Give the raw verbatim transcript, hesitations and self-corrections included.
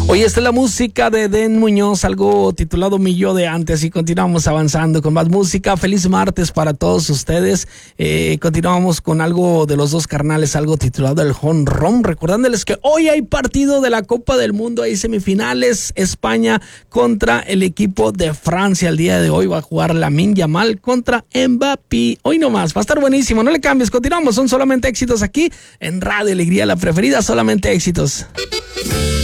Oye, esta es la música de Den Muñoz, algo titulado Mi Yo de Antes, y continuamos avanzando con más música. Feliz martes para todos ustedes. Eh, continuamos con algo de los dos carnales, algo titulado El Jonrón, recordándoles que hoy hay partido de la Copa del Mundo, hay semifinales, España contra el equipo de Francia. El día de hoy va a jugar Lamine Yamal contra Mbappé. Hoy nomás, va a estar buenísimo, no le cambies, continuamos, son solamente éxitos aquí en Radio Alegría, la preferida, solamente éxitos.